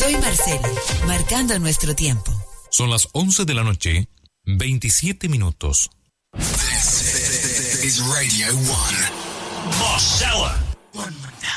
Soy Marcela, marcando nuestro tiempo. Son las 11 de la noche, 27 minutos. This is Radio 1. Marcella. 1